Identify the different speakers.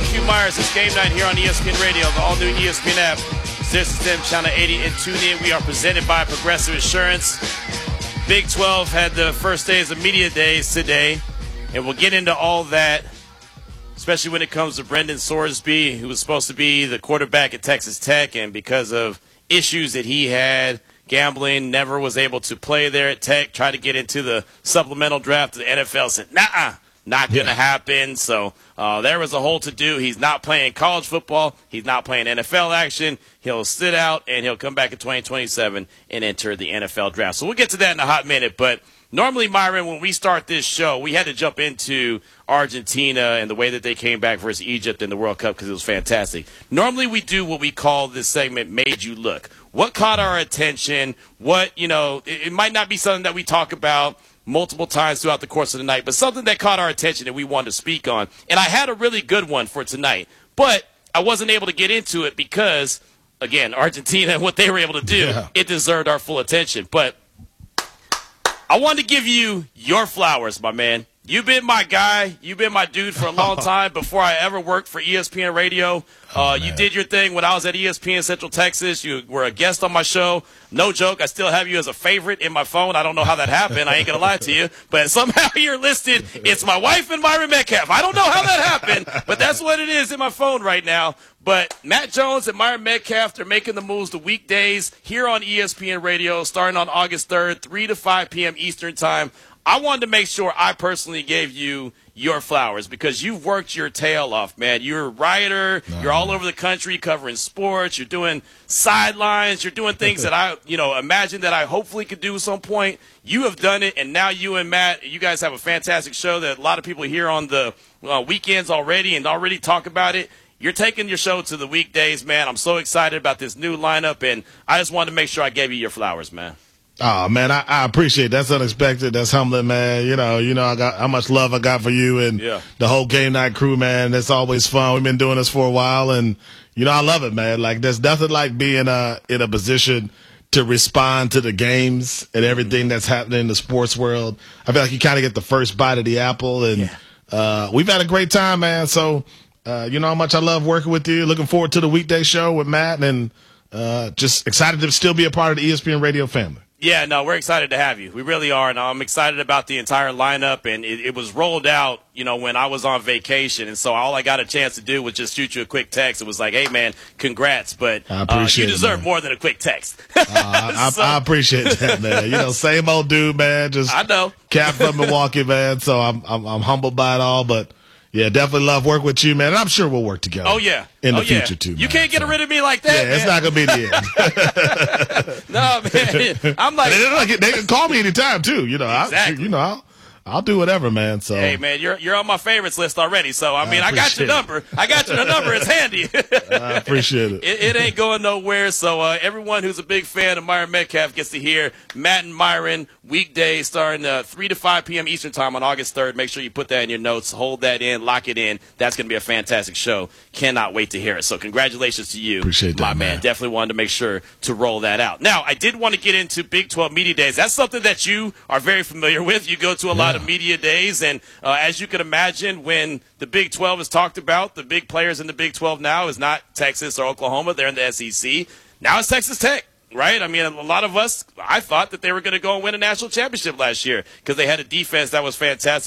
Speaker 1: Q Myers. It's game night here on ESPN Radio, the all-new ESPN app. System Channel 80 and tune in. We are presented by Progressive Insurance. Big 12 had the first days of media days today, and we'll get into all that, especially when it comes to Brendan Sorsby, who was supposed to be the quarterback at Texas Tech, and because of issues that he had, gambling, never was able to play there at Tech, tried to get into the supplemental draft. The NFL said, nah, not going to happen. So there was a whole to-do. He's not playing college football. He's not playing NFL action. He'll sit out, and he'll come back in 2027 and enter the NFL draft. So we'll get to that in a hot minute. But normally, Myron, when we start this show, we had to jump into Argentina and the way that they came back versus Egypt in the World Cup because it was fantastic. Normally, we do what we call this segment, Made You Look. What caught our attention? What, it might not be something that we talk about multiple times throughout the course of the night, but something that caught our attention that we wanted to speak on. And I had a really good one for tonight, but I wasn't able to get into it because, again, Argentina and what they were able to do, It deserved our full attention. But I wanted to give you your flowers, my man. You've been my guy. You've been my dude for a long time before I ever worked for ESPN Radio. You did your thing when I was at ESPN Central Texas. You were a guest on my show. No joke, I still have you as a favorite in my phone. I don't know how that happened. I ain't going to lie to you. But somehow you're listed. It's my wife and Myron Metcalf. I don't know how that happened, but that's what it is in my phone right now. But Matt Jones and Myron Metcalf, they're making the moves the weekdays here on ESPN Radio starting on August 3rd, 3 to 5 p.m. Eastern Time. I wanted to make sure I personally gave you your flowers because you've worked your tail off, man. You're a writer. You're all over the country covering sports. You're doing sidelines. You're doing things that I, imagine that I hopefully could do at some point. You have done it, and now you and Matt, you guys have a fantastic show that a lot of people hear on the weekends already and already talk about it. You're taking your show to the weekdays, man. I'm so excited about this new lineup, and I just wanted to make sure I gave you your flowers, man.
Speaker 2: Oh, man, I appreciate it. That's unexpected. That's humbling, man. I got how much love I got for you and the whole game night crew, man. That's always fun. We've been doing this for a while, and, I love it, man. Like, there's nothing like being in a position to respond to the games and everything that's happening in the sports world. I feel like you kind of get the first bite of the apple, and we've had a great time, man. So, you know how much I love working with you. Looking forward to the weekday show with Matt, and just excited to still be a part of the ESPN Radio family.
Speaker 1: Yeah, no, we're excited to have you. We really are, and I'm excited about the entire lineup, and it was rolled out, when I was on vacation, and so all I got a chance to do was just shoot you a quick text. It was like, hey, man, congrats, but you deserve more than a quick text.
Speaker 2: I appreciate that, man. Same old dude, man, just
Speaker 1: I know.
Speaker 2: Cap from Milwaukee, man, so I'm humbled by it all, but yeah, definitely love working with you, man. And I'm sure we'll work together.
Speaker 1: Oh, yeah.
Speaker 2: In the future, too, man.
Speaker 1: You can't get rid of me like that,
Speaker 2: Yeah,
Speaker 1: man.
Speaker 2: it's not going to be the end.
Speaker 1: No, man. I'm like
Speaker 2: they can call me anytime, too.
Speaker 1: Exactly.
Speaker 2: I'll do whatever, man. So
Speaker 1: hey, man, you're on my favorites list already. So I got your number. I got your number. It's handy.
Speaker 2: I appreciate it.
Speaker 1: It ain't going nowhere. So everyone who's a big fan of Myron Metcalf gets to hear Matt and Myron weekdays starting 3 to 5 p.m. Eastern Time on August 3rd. Make sure you put that in your notes. Hold that in. Lock it in. That's going to be a fantastic show. Cannot wait to hear it. So congratulations to you,
Speaker 2: appreciate that,
Speaker 1: my man. Definitely wanted to make sure to roll that out. Now, I did want to get into Big 12 Media Days. That's something that you are very familiar with. You go to a lot of media days, and as you can imagine, when the Big 12 is talked about, the big players in the Big 12 now is not Texas or Oklahoma. They're in the SEC. Now it's Texas Tech. Right? I mean, a lot of us, I thought that they were going to go and win a national championship last year because they had a defense that was fantastic.